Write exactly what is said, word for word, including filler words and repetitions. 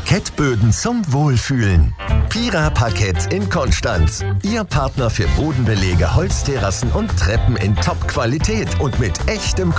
Parkettböden zum Wohlfühlen. Pira Parkett in Konstanz. Ihr Partner für Bodenbelege, Holzterrassen und Treppen in Top-Qualität und mit echtem